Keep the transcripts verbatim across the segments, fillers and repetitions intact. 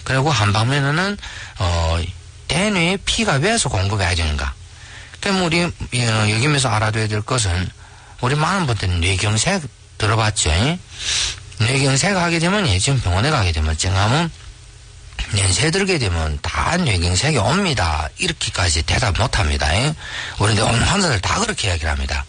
그리고 한 방면에는 어, 대뇌에 피가 왜서 공급해야 되는가. 그럼 우리 여기면서 알아둬야 될 것은 우리 많은 분들은 뇌경색 들어봤죠? 뇌경색 하게 되면 예, 지금 병원에 가게 되면 쨍하면 연세 들게 되면 다 뇌경색이 옵니다. 이렇게까지 대답 못합니다. 우리 오늘 환자들 다 그렇게 이야기를 합니다.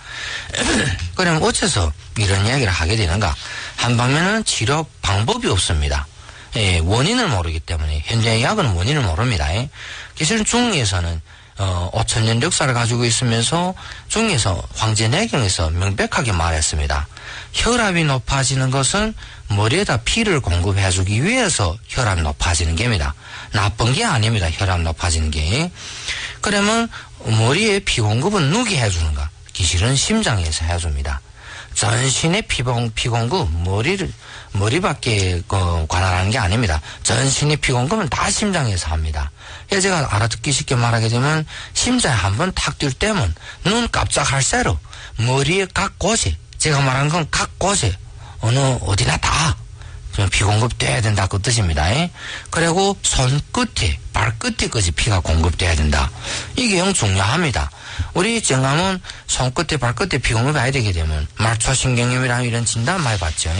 그럼 어째서 이런 이야기를 하게 되는가? 한 방면은 치료 방법이 없습니다. 예, 원인을 모르기 때문에 현재 약은 원인을 모릅니다. 기술 중에서는 어, 오천 년 역사를 가지고 있으면서 중에서 황제내경에서 명백하게 말했습니다. 혈압이 높아지는 것은 머리에다 피를 공급해주기 위해서 혈압이 높아지는 겁니다. 나쁜 게 아닙니다. 혈압 높아지는 게. 그러면 머리에 피 공급은 누가 해주는가? 기실은 심장에서 해줍니다. 전신의 피공, 피공급, 머리를, 머리밖에 그, 관할하는 게 아닙니다. 전신의 피공급은 다 심장에서 합니다. 그래서 제가 알아듣기 쉽게 말하게 되면 심장에 한번 탁 뛸 때면 눈 깜짝할 새로 머리에 각 곳에, 제가 말하는 건 각 곳에 어느 어디나 다 피공급돼야 된다 그 뜻입니다. 그리고 손끝에 발끝에까지 피가 공급돼야 된다. 이게 영 중요합니다. 우리 정감은 손끝에 발끝에 피공급해야 되게 되면 말초신경염이라는 이런 진단 많이 봤죠.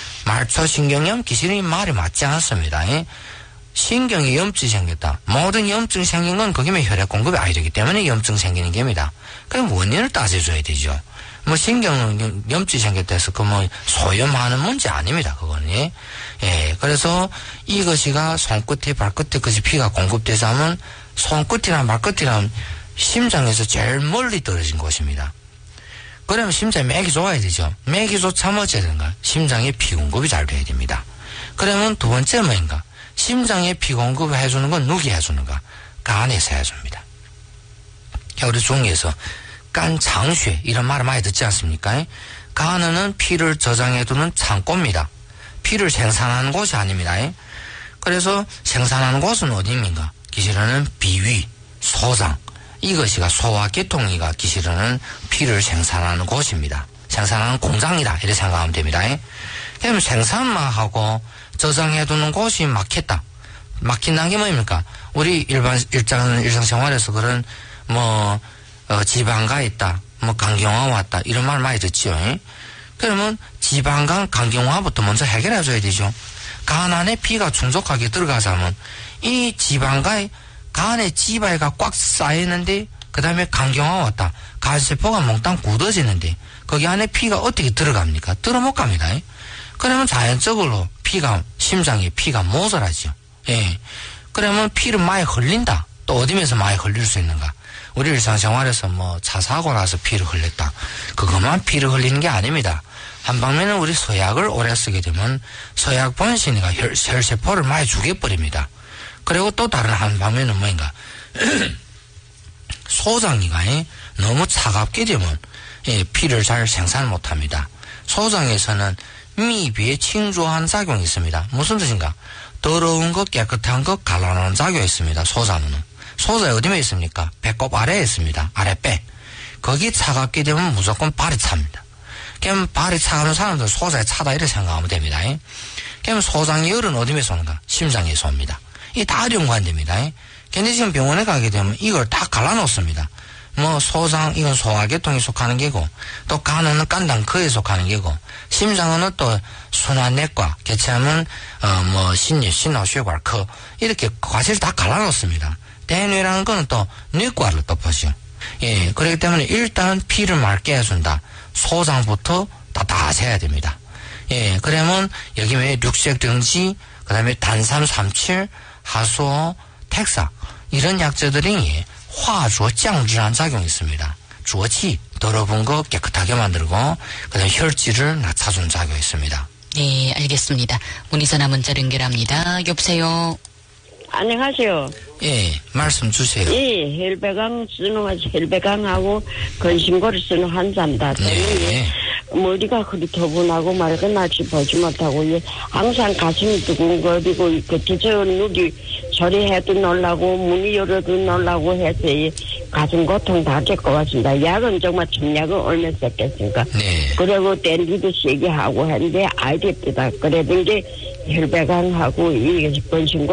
말초신경염 기실이 말이 맞지 않습니다. 신경에 염증이 생겼다. 모든 염증이 생긴 건 거기면 혈액 공급이 아야 되기 때문에 염증 생기는 겁니다. 그럼 원인을 따져줘야 되죠. 뭐 신경 염증이 생겼다 해서 그 뭐 소염하는 문제 아닙니다. 그거는. 예. 예. 그래서 이것이가 손끝에 발끝에까지 피가 공급돼서 하면 손끝이나 발끝이랑 심장에서 제일 멀리 떨어진 곳입니다. 그러면 심장에 맥이 좋아야 되죠. 맥이 좋자면 어째야 되는가? 심장에 피 공급이 잘 돼야 됩니다. 그러면 두 번째 뭐인가? 심장에 피 공급을 해주는 건 누가 해주는가? 간에서 해줍니다. 우리 중에서 간 장쇠 이런 말을 많이 듣지 않습니까? 간은 피를 저장해두는 창고입니다. 피를 생산하는 곳이 아닙니다. 그래서 생산하는 곳은 어디입니까? 기실은 비위, 소장, 이것이가 소화계통이가 기실은 피를 생산하는 곳입니다. 생산하는 공장이다 이렇게 생각하면 됩니다. 그러면 생산만 하고 저장해두는 곳이 막혔다. 막힌다는 게 뭐입니까? 우리 일반 일상 일상생활에서 그런 뭐 어, 지방가 있다, 뭐 강경화 왔다 이런 말 많이 듣죠. 에? 그러면 지방간 강경화부터 먼저 해결해줘야 되죠. 간 안에 피가 충족하게 들어가자면 이 지방가에 간에 지방이가 꽉 쌓이는데 그 다음에 강경화 왔다. 간세포가 몽땅 굳어지는데 거기 안에 피가 어떻게 들어갑니까? 들어 못 갑니다. 에? 그러면 자연적으로 피가 심장에 피가 모자라죠. 예. 그러면 피를 많이 흘린다. 또 어디면서 많이 흘릴 수 있는가? 우리 일상생활에서 뭐 차 사고 나서 피를 흘렸다. 그것만 피를 흘리는 게 아닙니다. 한 방면은 우리 서약을 오래 쓰게 되면 서약 번신이가 혈, 혈세포를 많이 죽여버립니다. 그리고 또 다른 한 방면은 뭐인가? 소장이가 너무 차갑게 되면 예, 피를 잘 생산 못합니다. 소장에서는 미비에 칭조한 작용이 있습니다. 무슨 뜻인가? 더러운 것 깨끗한 것 갈라놓는 작용이 있습니다. 소장은. 소자에 어디에 있습니까? 배꼽 아래에 있습니다. 아랫배. 거기 차갑게 되면 무조건 발이 찹니다. 그럼 발이 차가는 사람들은 소자에 차다 이렇게 생각하면 됩니다. 그럼 소장의 열은 어디에서 오는가? 심장에서 옵니다. 이게 다 연관됩니다. 근데 지금 병원에 가게 되면 이걸 다 갈라놓습니다. 뭐 소장 이건 소화계통에 속하는 게고 또 간은 간당크에 속하는 게고 심장은 또 순환내과 개체하면 어 뭐 신유 신脑血管科 이렇게 과실 다 갈라놓습니다. 대뇌라는 거는 또 뇌과를 또 보죠. 예, 그렇기 때문에 일단 피를 맑게 해준다. 소장부터 다 다 세야 됩니다. 예, 그러면 여기 왜 육색등지, 그 다음에 단삼 삼칠, 하수오, 택사 이런 약재들이 화조降질한 작용이 있습니다. 주어치 더러운 거 깨끗하게 만들고 그 다음에 혈질을 낮춰주는 작용이 있습니다. 네, 알겠습니다. 문의전화 문자 연결합니다. 여보세요. 안녕하세요. 예, 말씀 주세요. 예, 혈배강 쓰는, 혈배강하고 근심고를 쓰는 환자입니다. 네. 머리가 흐릿허분하고 말과 낯이 보지 못하고, 예, 항상 가슴이 두근거리고, 그, 뒤져 누기 소리해도 놀라고, 문이 열어도 놀라고 해서, 예, 가슴 고통 다 겪고 왔습니다. 약은 정말 청약은 얼마 썼겠습니까? 네. 그리고 댄디도 세게 하고 했는데, 알겠다. 그래도 이제 혈배강하고, 이, 근심고